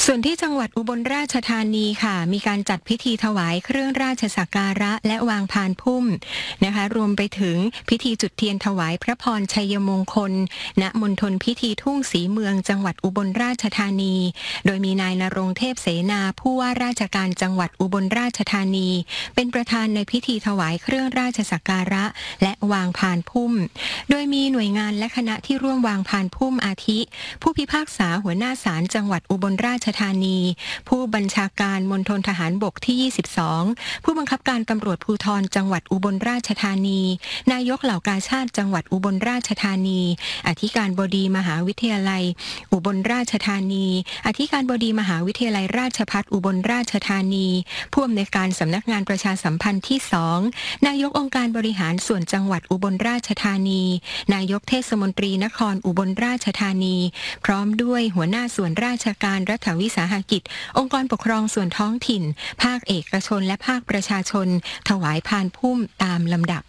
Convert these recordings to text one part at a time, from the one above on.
ส่วนที่จังหวัดอุบลราชธานีค่ะมีการจัดพิธีถวายเครื่องราชสักการะและวางพานพุ่มนะคะรวมไปถึงพิธีจุดเทียนถวายพระพรชัยมงคลณมณฑลพิธีทุ่งศรีเมืองจังหวัดอุบลราชธานีโดยมีนายณรงค์เทพเสนาผู้ว่าราชการจังหวัดอุบลราชธานีเป็นประธานในพิธีถวายเครื่องราชสักการะและวางพานพุ่มโดยมีหน่วยงานและคณะที่ร่วมวางพานพุ่มอาทิผู้พิพากษาหัวหน้าศาลจังหวัดอุบลราชธานีผู้บัญชาการมณฑลทหารบกที่22ผู้บังคับการตำรวจภูธรจังหวัดอุบลราชธานีนายกเหล่ากาชาดจังหวัดอุบลราชธานีอธิการบดีมหาวิทยาลัยอุบลราชธานีอธิการบดีมหาวิทยาลัยราชภัฏอุบลราชธานีผู้อำนวยการสำนักงานประชาสัมพันธ์ที่2นายกองค์การบริหารส่วนจังหวัดอุบลราชธานีนายกเทศมนตรีนครอุบลราชธานีพร้อมด้วยหัวหน้าส่วนราชการรัฐวิสาหกิจองค์กรปกครองส่วนท้องถิ่นภาคเอกชนและภาคประชาชนถวายพานพุ่มตามลำดับ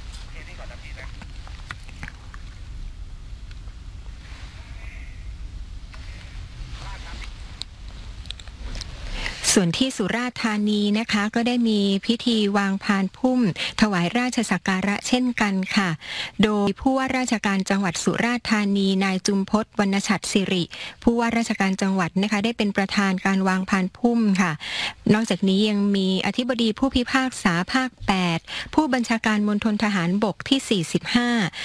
ส่วนที่สุราษฎร์ธานีนะคะก็ได้มีพิธีวางพานพุ่มถวายราชสักการะเช่นกันค่ะโดยผู้ว่าราชการจังหวัดสุราษฎร์ธานีนายจุมพจน์วรรณฉัตรสิริผู้ว่าราชการจังหวัดนะคะได้เป็นประธานการวางพานพุ่มค่ะนอกจากนี้ยังมีอธิบดีผู้พิพากษาภาค8ผู้บัญชาการมณฑลทหารบกที่45